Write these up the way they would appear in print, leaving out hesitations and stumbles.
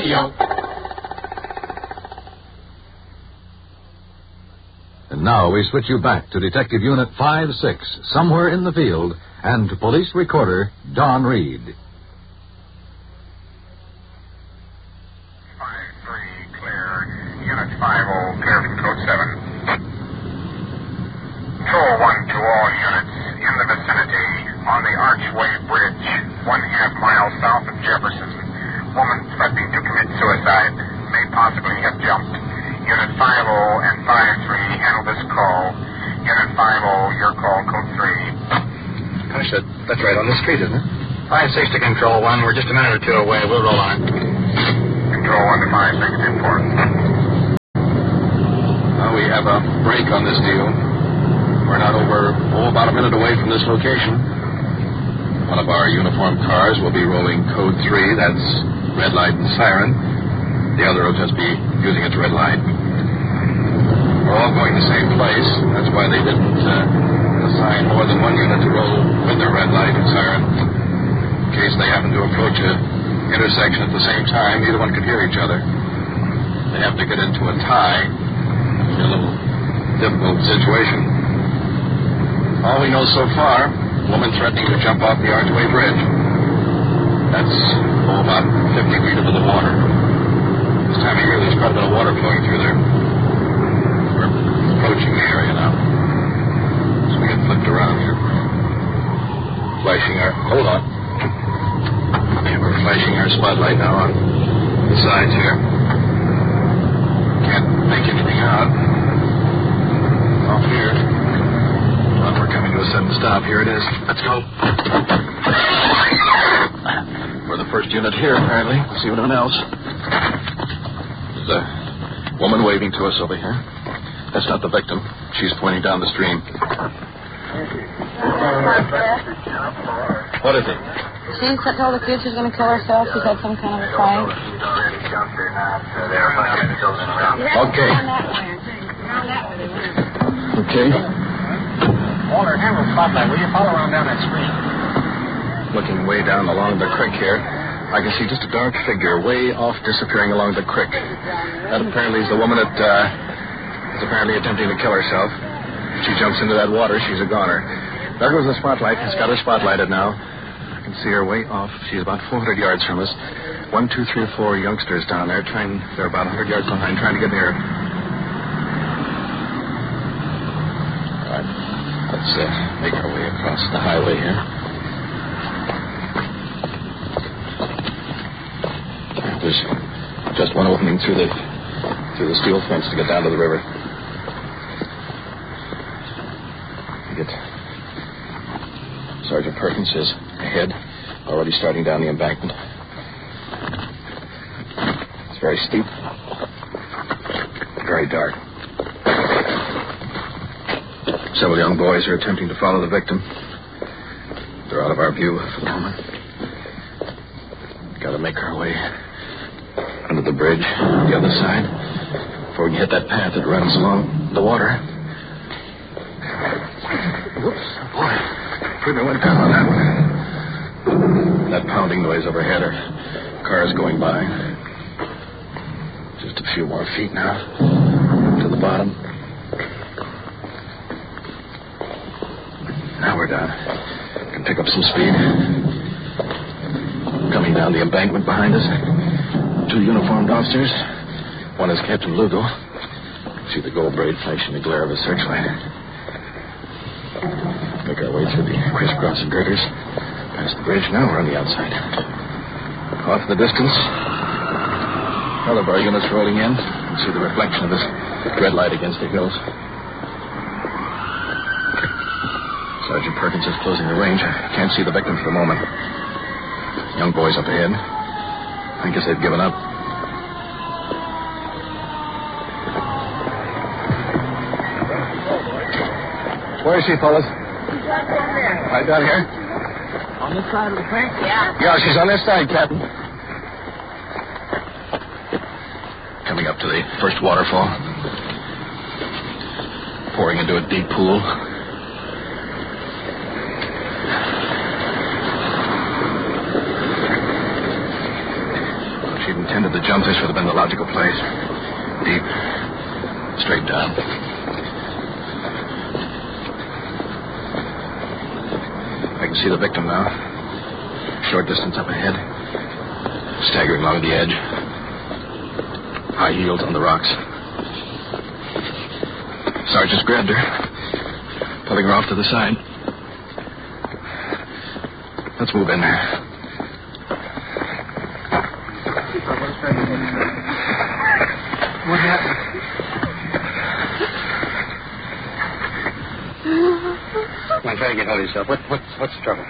Radio. And now we switch you back to Detective Unit 5-6, somewhere in the field, and to police recorder Don Reed. 5-3, clear. Unit 5-0, clear from code 7. Control 1 to all units in the vicinity on the Archway Bridge, 1/2 mile south of Jefferson. Woman threatening to commit suicide, may possibly have jumped. Unit 5-0 and 5-3, handle this call. Unit 5-0, your call, code 3. Gosh, that's right on the street, isn't it? 5-6 to Control 1. We're just a minute or two away. We'll roll on it. Control 1 to 5-6, report. Well, we have a break on this deal. We're not about a minute away from this location. One of our uniformed cars will be rolling code 3. That's red light and siren. The other will just be using its red light. We're all going to the same place. That's why they didn't assign more than one unit to roll with their red light and siren. In case they happen to approach a intersection at the same time, neither one could hear each other. They have to get into a tie. It's a little difficult situation. All we know so far, woman threatening to jump off the Archway Bridge. That's about 50 feet into the water. This time of year, there's quite a bit of water flowing through there. We're approaching the area now. So we get flipped around here. Hold on. Okay, we're flashing our spotlight now on the sides here. Can't make anything out. Off here. Well, we're coming to a sudden stop. Here it is. Let's go. We're the first unit here, apparently. We'll see anyone else. There's a woman waving to us over here. That's not the victim. She's pointing down the stream. What is it? She told the kid she's going to kill herself. She's had some kind of a fight. Okay. Okay. Walter, handle the spotlight. Will you follow around down that stream? Looking way down along the creek here, I can see just a dark figure way off disappearing along the creek. That apparently is the woman that is apparently attempting to kill herself. If she jumps into that water, she's a goner. There goes the spotlight. It's got her spotlighted now. I can see her way off. She's about 400 yards from us. 1, 2, 3, or 4 youngsters down there they're about 100 yards behind, trying to get near her. All right. Let's make our way across the highway here. There's just one opening through the steel fence to get down to the river. Sergeant Perkins is ahead, already starting down the embankment. It's very steep, very dark. Several young boys are attempting to follow the victim. They're out of our view for the moment. Got to make our way under the bridge on the other side before we can hit that path that runs along the water. Whoops, boy. Pretty went down on that one. That pounding noise overhead are cars going by. Just a few more feet now to the bottom. Now we're down. Can pick up some speed. Coming down the embankment behind us. 2 uniformed officers. One is Captain Lugo. See the gold braid flashing the glare of his searchlight. Make our way through the crisscrossing girders. Past the bridge. Now we're on the outside. Off in the distance, all of our units rolling in. See the reflection of this red light against the hills. Sergeant Perkins is closing the range. I can't see the victim for the moment. Young boys up ahead. I guess they've given up. Where is she, fellas? Right down here? On this side of the creek? Yeah, she's on this side, Captain. Coming up to the first waterfall. Pouring into a deep pool. She'd intended The jump this would have been the logical place. Deep. Straight down. I can see the victim now. Short distance up ahead. Staggering along the edge. High heels on the rocks. Sergeant's grabbed her. Pulling her off to the side. Let's move in there. What happened? Come on, try to get hold of yourself. What's the trouble?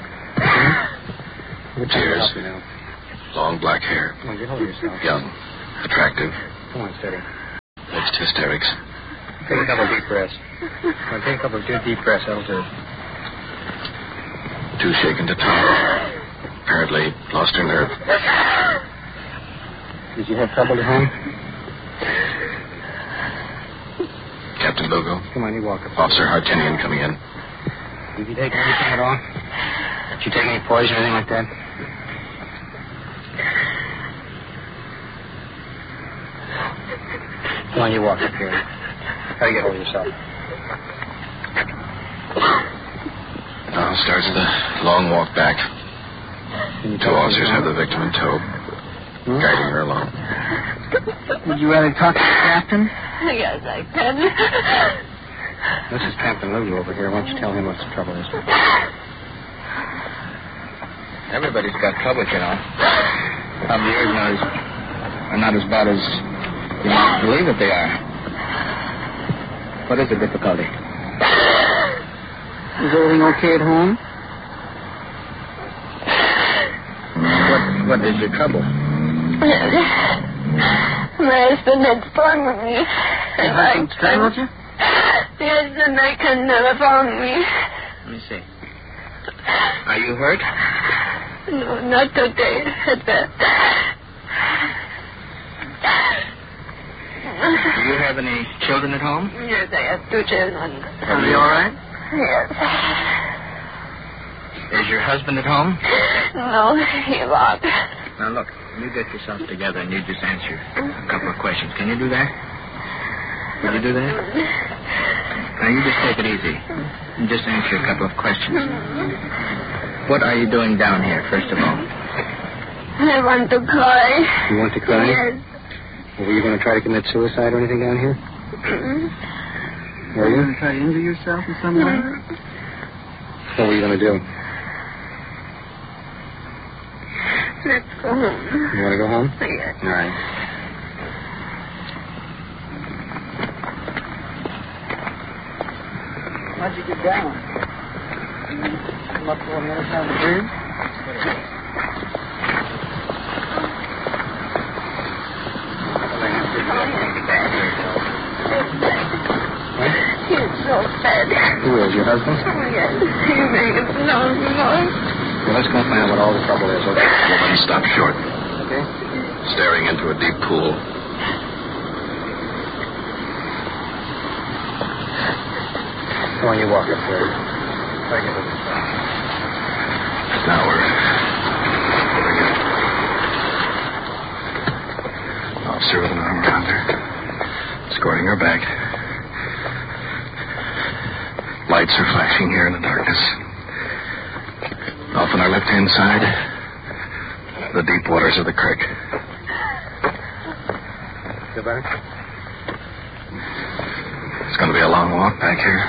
Tears. Long black hair. Come on, get hold of yourself. Young. Attractive. Come on, steady. Mixed hysterics. Take a couple of deep breaths. Come on, take a couple of good deep breaths. That'll do. Too shaken to talk. Apparently lost her nerve. Did you have trouble at home? Captain Lugo. Come on, you walk up. Officer Hartinian coming in. Did you take anything at all? Did you take any poison or anything like that? Come on, you walk up here. Try to get hold of yourself. Now starts the long walk back. Two officers have the victim in tow, guiding her along. Would you rather talk to the captain? Yes, I can. This is Captain Lugo over here. Why don't you tell him what the trouble is? Everybody's got trouble, you know. Probably yours are not as bad as you might believe that they are. What is the difficulty? Is everything okay at home? What is your trouble? My husband had strangled me. Your husband strangled you? Yes, and I can never find me. Let me see. Are you hurt? No, not today. At best. Do you have any children at home? Yes, I have 2 children. Are they all right? Yes. Is your husband at home? No, he walked. Now, look, you get yourself together and you just answer a couple of questions. Can you do that? Will you do that? Now, you just take it easy. And just answer a couple of questions. What are you doing down here, first of all? I want to cry. You want to cry? Yes. Well, were you going to try to commit suicide or anything down here? Were you going to try to injure yourself in some way? What were you going to do? Let's go home. You want to go home? Yes. All right. How'd you get down? Come up on the other side of the bridge? He's so sad. Who is, your husband? Oh, yes. He made it long. Well, let's go find out what all the trouble is, okay? The woman stopped short, Okay. staring into a deep pool. Come on, you walk up there. Try to get over this side. Now we're officer with an arm around her, escorting her back. Lights are flashing here in the darkness. Off on our left-hand side, the deep waters of the creek. Goodbye. It's going to be a long walk back here.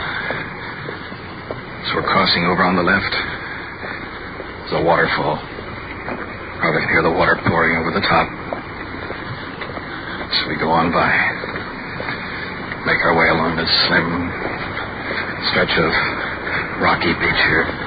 So we're crossing over on the left. There's a waterfall. Probably can hear the water pouring over the top. So we go on by. Make our way along this slim stretch of rocky beach here.